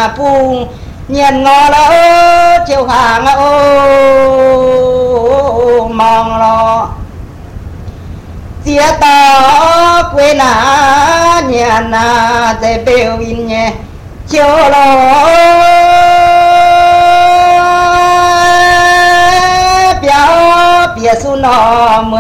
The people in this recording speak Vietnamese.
phu nhìn ngó lỡ chiều hàng mong lo chia tỏ quê nà nhà nà để biểu in nhé chiều lo